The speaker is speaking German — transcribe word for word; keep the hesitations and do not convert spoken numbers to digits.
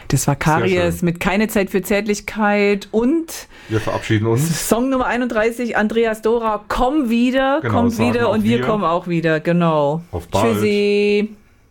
Das war Karies mit Keine Zeit für Zärtlichkeit und wir verabschieden uns. Song Nummer einunddreißig, Andreas Dora, komm wieder, genau, kommt wieder und wir, wir kommen auch wieder, genau. Auf bald. Tschüssi.